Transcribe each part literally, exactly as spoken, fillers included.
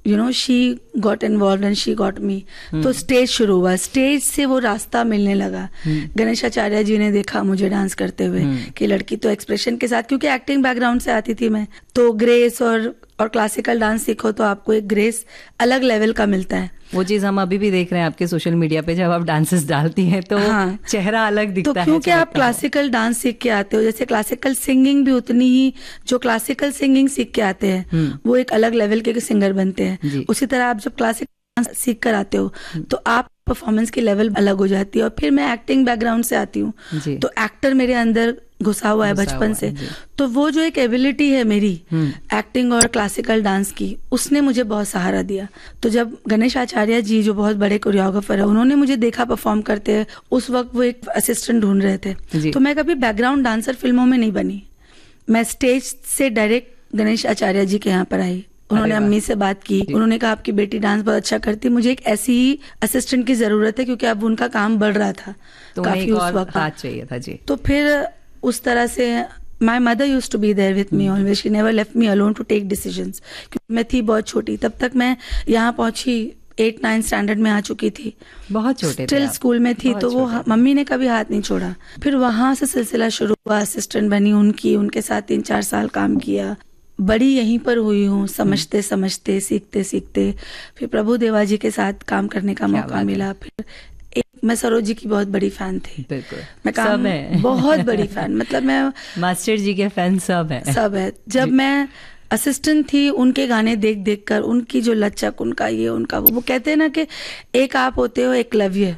You know she got involve and she got me. तो stage शुरू हुआ, stage से वो रास्ता मिलने लगा। गणेश आचार्य जी ने देखा मुझे डांस करते हुए कि लड़की तो एक्सप्रेशन के साथ, क्योंकि एक्टिंग बैकग्राउंड से आती थी मैं, तो ग्रेस और और क्लासिकल डांस सीखो तो आपको एक ग्रेस अलग लेवल का मिलता है। वो चीज हम अभी भी देख रहे हैं आपके सोशल मीडिया पे, जब आप डांसेस डालती हैं तो हाँ, चेहरा अलग दिखता तो है। क्योंकि आप क्लासिकल डांस सीख के आते हो, जैसे क्लासिकल सिंगिंग भी उतनी ही, जो क्लासिकल सिंगिंग सीख के आते हैं वो एक अलग लेवल के सिंगर बनते हैं, उसी तरह आप जब क्लासिकल डांस सीख कर आते हो तो आप परफॉर्मेंस की लेवल अलग हो जाती है। और फिर मैं एक्टिंग बैकग्राउंड से आती हूँ, तो एक्टर मेरे अंदर घुसा हुआ है बचपन से, तो वो जो एक एबिलिटी है मेरी एक्टिंग और क्लासिकल डांस की, उसने मुझे बहुत सहारा दिया। तो जब गणेश आचार्य जी जो बहुत बड़े कोरियोग्राफर है, उन्होंने मुझे देखा परफॉर्म करते हैं, उस वक्त वो एक असिस्टेंट ढूंढ रहे थे, तो मैं कभी बैकग्राउंड डांसर फिल्मों में नहीं बनी, मैं स्टेज से डायरेक्ट गणेश आचार्य जी के यहाँ पर आई। उन्होंने अम्मी से बात की, उन्होंने कहा आपकी बेटी डांस बहुत अच्छा करती, मुझे एक ऐसी ही असिस्टेंट की जरूरत है, क्योंकि अब उनका काम बढ़ रहा था तो काफी उस वक्त चाहिए था जी। तो फिर उस तरह से my mother use to be there with me always, she never left me alone to take decisions, क्योंकि मैं थी बहुत छोटी तब तक, मैं यहाँ पहुंची एट नाइन स्टैंडर्ड में आ चुकी थी, बहुत छोटे स्टिल स्कूल में थी, तो वो मम्मी ने कभी हाथ नहीं छोड़ा। फिर वहां से सिलसिला शुरू हुआ, असिस्टेंट बनी उनकी, उनके साथ तीन चार साल काम किया, बड़ी यहीं पर हुई हूँ, समझते समझते सीखते सीखते। फिर प्रभु देवा जी के साथ काम करने का मौका मिला। फिर एक मैं सरोज जी की बहुत बड़ी फैन थी, बिल्कुल मैं काम सब है। बहुत बड़ी फैन, मतलब मैं मास्टर जी के फैन सब है सब है। जब मैं असिस्टेंट थी, उनके गाने देख देख कर, उनकी जो लचक, उनका ये उनका वो, वो कहते हैं ना कि एक आप होते हो एकलव्य,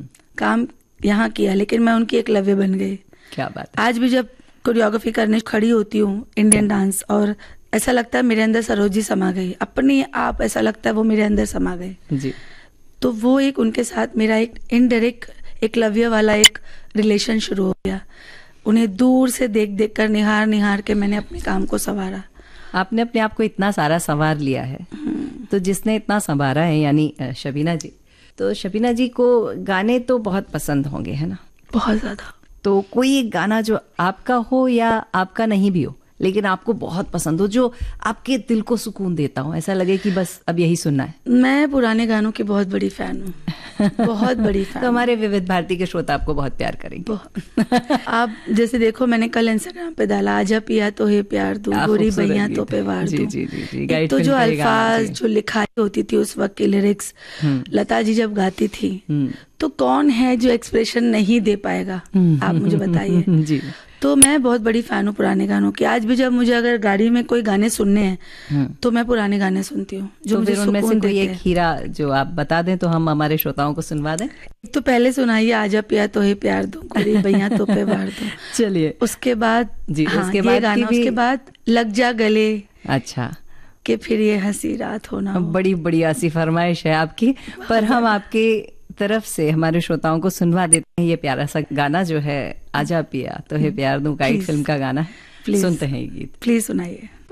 काम यहाँ किया लेकिन मैं उनकी एकलव्य बन गई। क्या बात है। आज भी जब कोरियोग्राफी करने खड़ी होती हूँ इंडियन डांस, और ऐसा लगता है मेरे अंदर सरोज जी समा गई, अपने आप ऐसा लगता है वो मेरे अंदर समा गए जी। तो वो एक उनके साथ मेरा एक इनडायरेक्ट एकलव्य वाला एक रिलेशन शुरू हो गया। उन्हें दूर से देख देख कर, निहार निहार के मैंने अपने काम को संवारा। आपने अपने आप को इतना सारा संवार लिया है, तो जिसने इतना संवारा है यानी शबीना जी, तो शबीना जी को गाने तो बहुत पसंद होंगे, है ना? बहुत ज्यादा। तो कोई एक गाना जो आपका हो या आपका नहीं भी हो, लेकिन आपको बहुत पसंद हो, जो आपके दिल को सुकून देता हो, ऐसा लगे कि बस अब यही सुनना है? मैं पुराने गानों की बहुत बड़ी फैन हूँ, बहुत बड़ी फैन। तो हमारे विविध भारती के श्रोता आपको बहुत प्यार करेंगे। आप जैसे देखो, मैंने कल इंस्टाग्राम पे डाला, आजा पिया तो है प्यार दूं, गोरी भैया तो पे वार दूं। जी, जी, जी, तो जो अल्फाज, जो लिखाई होती थी उस वक्त की लिरिक्स, लता जी जब गाती थी, तो कौन है जो एक्सप्रेशन नहीं दे पाएगा, आप मुझे बताइए। जी। तो मैं बहुत बड़ी फैन हूँ पुराने गानों की। आज भी जब मुझे अगर गाड़ी में कोई गाने सुनने हैं तो मैं पुराने गाने सुनती हूँ, जो तो मुझे उनमें से कोई एक हैं। हीरा जो आप बता दें तो हम हमारे श्रोताओं को सुनवा दें। तो पहले सुनाइए आजा पिया तो है प्यार दो, गोरी भैया तो पे वार दो। चलिए, उसके बाद जी, हाँ, उसके ये बाद गाना, भी... उसके बाद लग जा गले, अच्छा, कि फिर ये हंसी रात होना। बड़ी बड़ी ऐसी फरमाइश है आपकी, पर हम आपके तरफ से हमारे श्रोताओं को सुनवा देते हैं ये प्यारा सा गाना जो है आजा पिया तो है प्यार दूं, गाइड फिल्म का गाना है। सुनते हैं ये गीत, प्लीज सुनाइए।